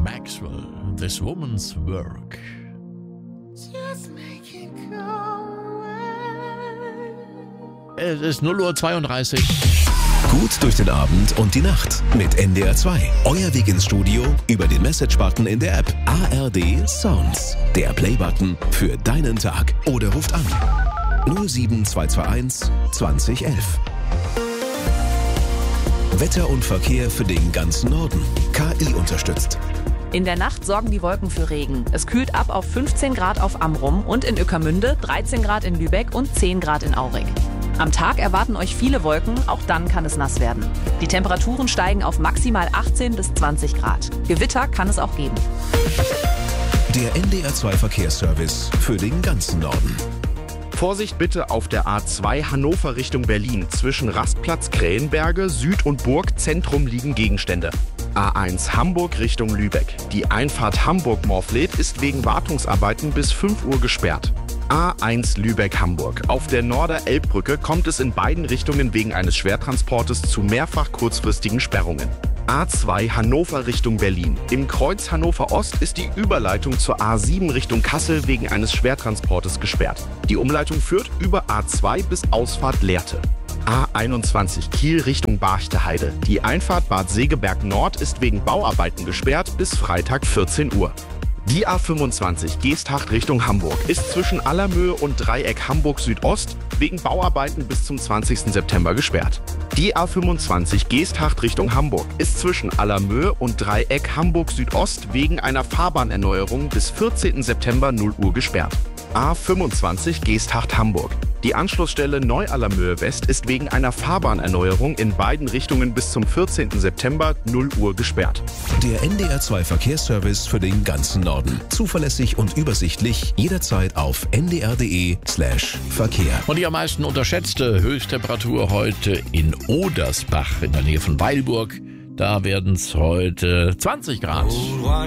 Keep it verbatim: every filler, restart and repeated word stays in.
Maxwell, This Woman's Work. Just make it go away. Es ist null Uhr zweiunddreißig. Gut durch den Abend und die Nacht mit N D R zwei. Euer Weg ins Studio über den Message-Button in der App. A R D Sounds, der Play-Button für deinen Tag. Oder ruft an null sieben zwei zwei eins zwanzig elf. Wetter und Verkehr für den ganzen Norden. K I unterstützt. In der Nacht sorgen die Wolken für Regen. Es kühlt ab auf fünfzehn Grad auf Amrum und in Ueckermünde, dreizehn Grad in Lübeck und zehn Grad in Aurich. Am Tag erwarten euch viele Wolken, auch dann kann es nass werden. Die Temperaturen steigen auf maximal achtzehn bis zwanzig Grad. Gewitter kann es auch geben. Der N D R zwei Verkehrsservice für den ganzen Norden. Vorsicht bitte auf der A zwei Hannover Richtung Berlin. Zwischen Rastplatz Krähenberge, Süd und Burg Zentrum liegen Gegenstände. A eins Hamburg Richtung Lübeck. Die Einfahrt Hamburg-Morfleet ist wegen Wartungsarbeiten bis fünf Uhr gesperrt. A eins Lübeck-Hamburg. Auf der Norder-Elbbrücke kommt es in beiden Richtungen wegen eines Schwertransportes zu mehrfach kurzfristigen Sperrungen. A zwei Hannover Richtung Berlin. Im Kreuz Hannover Ost ist die Überleitung zur A sieben Richtung Kassel wegen eines Schwertransportes gesperrt. Die Umleitung führt über A zwei bis Ausfahrt Lehrte. A einundzwanzig Kiel Richtung Barchteheide. Die Einfahrt Bad Segeberg Nord ist wegen Bauarbeiten gesperrt bis Freitag vierzehn Uhr. Die A fünfundzwanzig Geesthacht Richtung Hamburg ist zwischen Allermöhe und Dreieck Hamburg Südost wegen Bauarbeiten bis zum zwanzigsten September gesperrt. Die A fünfundzwanzig Geesthacht Richtung Hamburg ist zwischen Allermöhe und Dreieck Hamburg Südost wegen einer Fahrbahnerneuerung bis vierzehnten September null Uhr gesperrt. A fünfundzwanzig Geesthacht Hamburg. Die Anschlussstelle Neu-Allermöhe West ist wegen einer Fahrbahnerneuerung in beiden Richtungen bis zum vierzehnten September null Uhr gesperrt. Der N D R zwei Verkehrsservice für den ganzen Norden. Zuverlässig und übersichtlich, jederzeit auf n d r punkt d e slash Verkehr. Und die am meisten unterschätzte Höchsttemperatur heute in Odersbach in der Nähe von Weilburg. Da werden es heute zwanzig Grad.